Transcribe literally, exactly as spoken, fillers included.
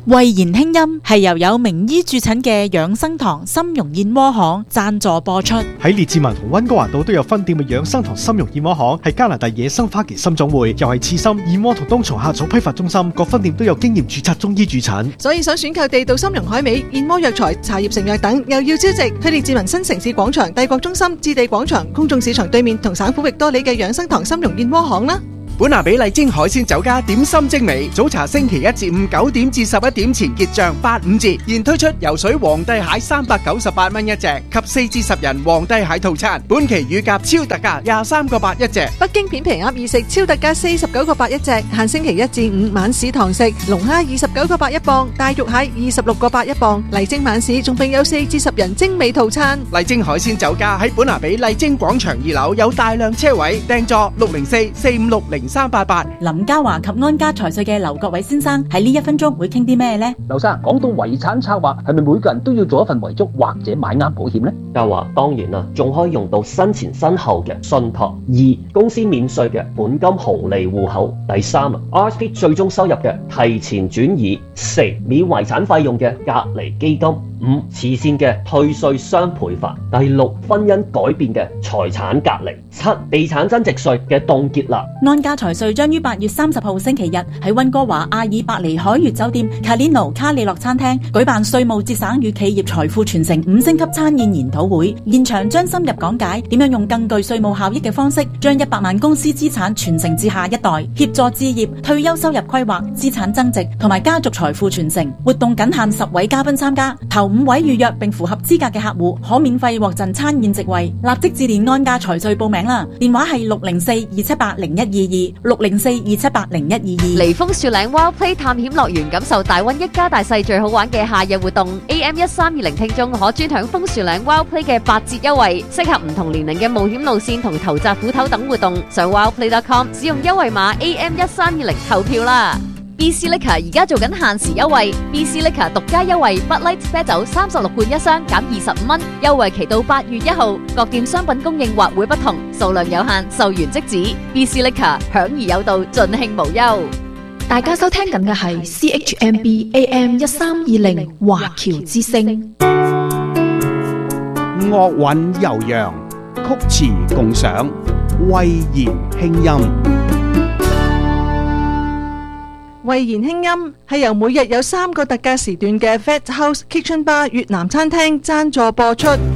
慧言輕音係由有名醫駐診嘅養生堂參茸燕窩行贊助播出。 喺列治文同溫哥華島都有分店嘅養生堂參茸燕窩行，係加拿大野生花旗參總會，又係刺參、燕窩同冬蟲夏草批發中心，各分店都有經驗註冊中醫駐診。 所以想選購地道參茸海味、燕窩藥材、茶葉成藥等，又要超值。去列治文新城市廣場、帝國中心、置地廣場、公眾市場對面同省府域多里嘅養生堂參茸燕窩行啦。 本拿比麗晶海鮮酒家點心精美，早茶星期一至五九點至十一點前結賬八五折，現推出游水皇帝蟹三百九十八蚊一隻及四至十人皇帝蟹套餐，本期乳鴿超特價廿三個八一隻， 北京片皮鴨二食超特價四十九個八一隻，限星期一至五晚市堂食，龍蝦二十九個八一磅，大肉蟹二十六個八一磅，麗晶晚市仲並有四至十人精美套餐。 麗晶海鮮酒家喺本拿比麗晶廣場二樓有大量車位，訂座六零四四五六零三八八。 林家華及安家財稅嘅劉國偉先生喺呢一分鐘會傾啲咩呢？ 劉生，講到遺產策劃，係咪每個人都要做一份遺囑或者買啱保險呢？ 家華當然啦，仲可以用到身前身後嘅信託。二、公司免稅嘅本金紅利戶口。第三啊 ，R S P 最終收入嘅提前轉移。四、免遺產費用嘅隔離基金。五、慈善嘅退稅雙倍法。第六、婚姻改變嘅財產隔離。七、地產增值稅嘅凍結啦。 安家財稅將於八月三十號星期日喺溫哥華阿爾伯尼海悅酒店 Calino 卡里諾餐廳舉辦稅務節省與企業財富傳承五星級餐宴研討會，現場將深入講解點樣用更具稅務效益嘅方式，將一百萬公司資產傳承至下一代，協助置業、退休收入規劃、資產增值同埋家族財富傳承。活動僅限十位嘉賓參加，頭五位預約並符合資格嘅客戶可免費獲贈餐宴席位。立即致電安家財稅報名啦，電話係六零四二七八零一二二六零四二七八零一二二。 嚟楓樹嶺 Wild Play 探險樂園，感受大溫一家大細最好玩嘅夏日活動。A M 一三二零聽眾可專享楓樹嶺 Wild Play 嘅八折優惠，適合唔同年齡嘅冒險路線同投擲斧頭等活動。上 wildplay dot com 使用優惠碼 A M 一三二零投票啦。B C Liquor 而家做緊限時優惠 ，B C Liquor 獨家優惠 Bud Light 啤酒三十六罐一箱減二十五蚊，優惠期到八月一號。各店商品供應或會不同，數量有限，售完即止。B C Liquor 享而有道，盡興無憂。 大家收聽緊嘅係 C H M B A M 一三二零華僑之聲， 樂韻悠揚，曲詞共賞，慧言輕音。 慧言輕音係由每日有三個特價時段嘅 Fat House Kitchen Bar 越南餐廳贊助播出。